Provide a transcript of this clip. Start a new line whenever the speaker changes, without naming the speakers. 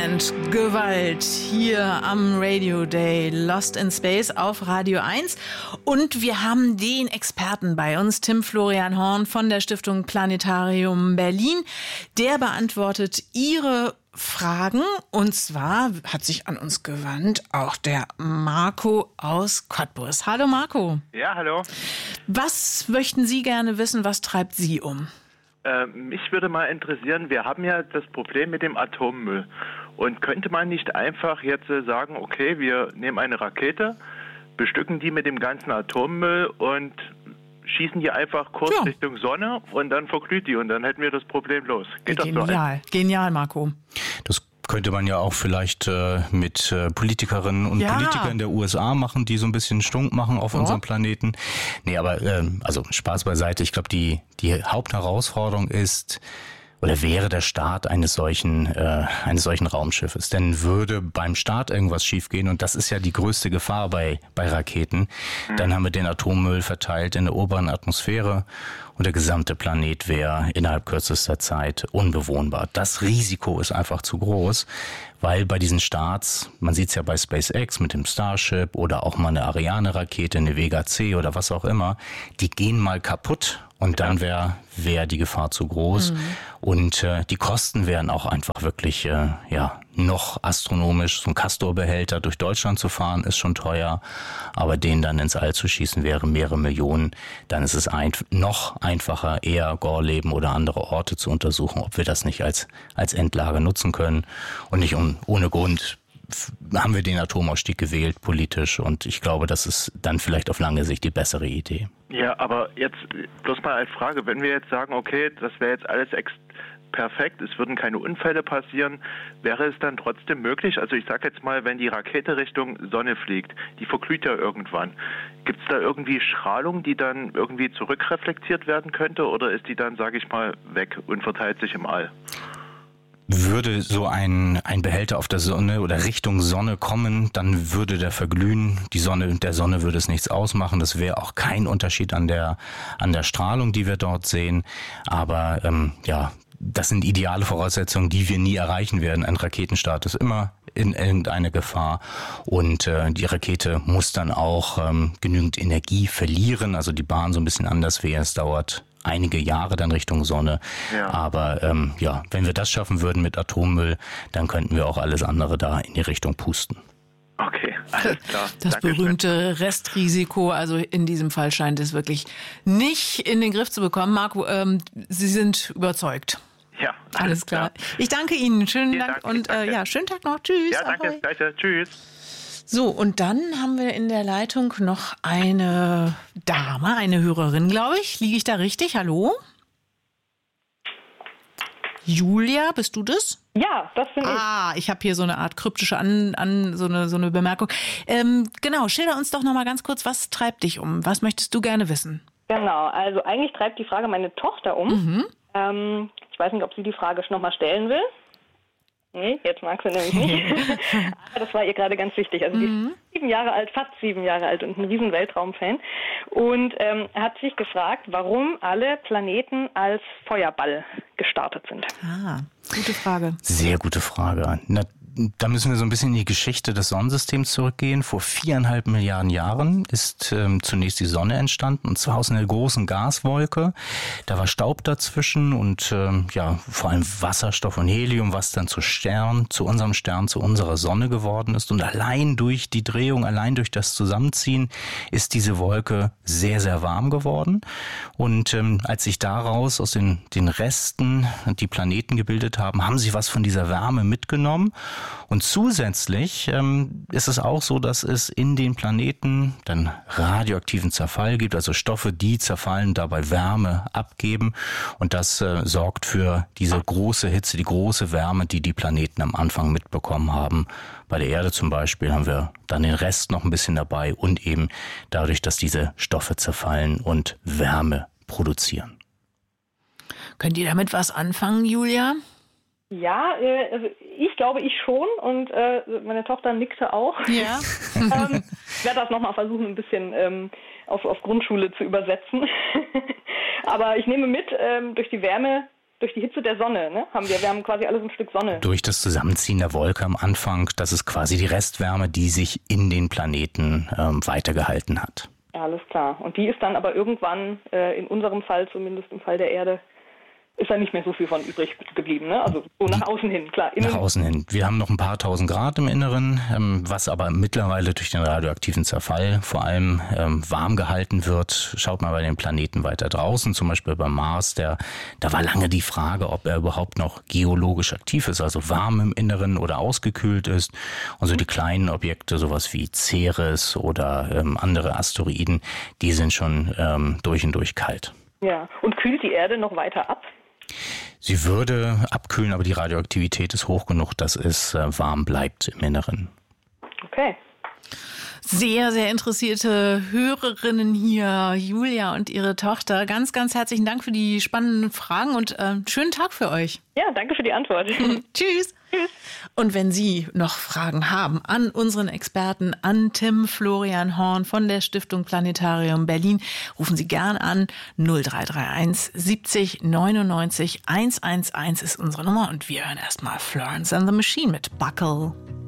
Band Gewalt hier am Radio Day Lost in Space auf Radio 1. Und wir haben den Experten bei uns, Tim Florian Horn von der Stiftung Planetarium Berlin. Der beantwortet Ihre Fragen. Und zwar hat sich an uns gewandt auch der Marco aus Cottbus. Hallo Marco.
Ja, hallo.
Was möchten Sie gerne wissen? Was treibt Sie um?
Mich würde mal interessieren, wir haben ja das Problem mit dem Atommüll. Und könnte man nicht einfach jetzt sagen, okay, wir nehmen eine Rakete, bestücken die mit dem ganzen Atommüll und schießen die einfach kurz Richtung Sonne und dann verglüht die und dann hätten wir das Problem los. Geht das so?
Genial, Marco.
Das könnte man ja auch vielleicht mit Politikerinnen und Politikern der USA machen, die so ein bisschen Stunk machen auf unserem Planeten. Nee, aber also Spaß beiseite. Ich glaube, die Hauptherausforderung ist oder wäre der Start eines solchen Raumschiffes. Denn würde beim Start irgendwas schiefgehen, und das ist ja die größte Gefahr bei Raketen, dann haben wir den Atommüll verteilt in der oberen Atmosphäre und der gesamte Planet wäre innerhalb kürzester Zeit unbewohnbar. Das Risiko ist einfach zu groß, weil bei diesen Starts, man sieht es ja bei SpaceX mit dem Starship oder auch mal eine Ariane-Rakete, eine Vega C oder was auch immer, die gehen mal kaputt und dann wäre die Gefahr zu groß. Und die Kosten wären auch einfach wirklich noch astronomisch. So ein Castor-Behälter durch Deutschland zu fahren ist schon teuer, aber den dann ins All zu schießen wäre mehrere Millionen. Dann ist es noch einfacher, eher Gorleben oder andere Orte zu untersuchen, ob wir das nicht als Endlager nutzen können. Und nicht ohne Grund haben wir den Atomausstieg gewählt, politisch. Und ich glaube, das ist dann vielleicht auf lange Sicht die bessere Idee.
Ja, aber jetzt bloß mal als Frage, wenn wir jetzt sagen, okay, das wäre jetzt alles perfekt, es würden keine Unfälle passieren, wäre es dann trotzdem möglich, also ich sage jetzt mal, wenn die Rakete Richtung Sonne fliegt, die verglüht ja irgendwann, gibt es da irgendwie Strahlung, die dann irgendwie zurückreflektiert werden könnte oder ist die dann, sage ich mal, weg und verteilt sich im All?
Würde so ein Behälter auf der Sonne oder Richtung Sonne kommen, dann würde der verglühen. Der Sonne würde es nichts ausmachen. Das wäre auch kein Unterschied an der Strahlung, die wir dort sehen. Aber das sind ideale Voraussetzungen, die wir nie erreichen werden. Ein Raketenstart ist immer in irgendeine Gefahr und die Rakete muss dann auch genügend Energie verlieren. Also die Bahn so ein bisschen anders wäre. Es dauert einige Jahre dann Richtung Sonne. Ja. Aber wenn wir das schaffen würden mit Atommüll, dann könnten wir auch alles andere da in die Richtung pusten.
Okay, alles klar.
Das berühmte Restrisiko, also in diesem Fall scheint es wirklich nicht in den Griff zu bekommen. Marco, Sie sind überzeugt.
Ja,
alles klar. Ich danke Ihnen. Schönen Dank und schönen Tag noch. Tschüss.
Ja, danke. Gleiche. Tschüss.
So, und dann haben wir in der Leitung noch eine Dame, eine Hörerin, glaube ich. Liege ich da richtig? Hallo? Julia, bist du das?
Ja, das bin ich.
Ich habe hier so eine Art kryptische so eine Bemerkung. Genau, schilder uns doch noch mal ganz kurz, was treibt dich um? Was möchtest du gerne wissen?
Genau, also eigentlich treibt die Frage meine Tochter um. Ich weiß nicht, ob sie die Frage schon noch mal stellen will. Nee, jetzt mag sie nämlich nicht. Aber das war ihr gerade ganz wichtig. Also die ist fast 7 Jahre alt und ein riesen Weltraumfan. Und hat sich gefragt, warum alle Planeten als Feuerball gestartet sind.
Gute Frage.
Sehr gute Frage. Da müssen wir so ein bisschen in die Geschichte des Sonnensystems zurückgehen. Vor 4,5 Milliarden Jahren ist zunächst die Sonne entstanden, und zwar aus einer großen Gaswolke. Da war Staub dazwischen und vor allem Wasserstoff und Helium, was dann zu unserem Stern, zu unserer Sonne geworden ist. Und allein durch die Drehung, allein durch das Zusammenziehen ist diese Wolke sehr, sehr warm geworden. Und als sich daraus aus den Resten die Planeten gebildet haben, haben sie was von dieser Wärme mitgenommen. Und zusätzlich ist es auch so, dass es in den Planeten dann radioaktiven Zerfall gibt, also Stoffe, die zerfallen, dabei Wärme abgeben. Und das sorgt für diese große Hitze, die große Wärme, die die Planeten am Anfang mitbekommen haben. Bei der Erde zum Beispiel haben wir dann den Rest noch ein bisschen dabei und eben dadurch, dass diese Stoffe zerfallen und Wärme produzieren.
Könnt ihr damit was anfangen, Julia?
Ja, also ich glaube, ich schon und meine Tochter nickte auch.
Ja.
Ich werde das nochmal versuchen, ein bisschen auf Grundschule zu übersetzen. Aber ich nehme mit, durch die Wärme durch die Hitze der Sonne, ne? Wir haben quasi alles ein Stück Sonne.
Durch das Zusammenziehen der Wolke am Anfang, das ist quasi die Restwärme, die sich in den Planeten weitergehalten hat.
Ja, alles klar. Und die ist dann aber irgendwann, in unserem Fall, zumindest im Fall der Erde, ist da nicht mehr so viel von übrig geblieben, ne? Also so nach außen hin, klar.
Nach außen hin. Wir haben noch ein paar tausend Grad im Inneren, was aber mittlerweile durch den radioaktiven Zerfall vor allem warm gehalten wird. Schaut mal bei den Planeten weiter draußen, zum Beispiel beim Mars, da war lange die Frage, ob er überhaupt noch geologisch aktiv ist, also warm im Inneren oder ausgekühlt ist. Und so die kleinen Objekte, sowas wie Ceres oder andere Asteroiden, die sind schon durch und durch kalt.
Ja, und kühlt die Erde noch weiter ab?
Sie würde abkühlen, aber die Radioaktivität ist hoch genug, dass es warm bleibt im Inneren.
Okay.
Sehr, sehr interessierte Hörerinnen hier, Julia und ihre Tochter. Ganz, ganz herzlichen Dank für die spannenden Fragen und schönen Tag für euch.
Ja, danke für die Antwort.
Tschüss.
Tschüss.
Und wenn Sie noch Fragen haben an unseren Experten, an Tim Florian Horn von der Stiftung Planetarium Berlin, rufen Sie gern an. 0331 70 99 111 ist unsere Nummer. Und wir hören erstmal Florence and the Machine mit Buckle.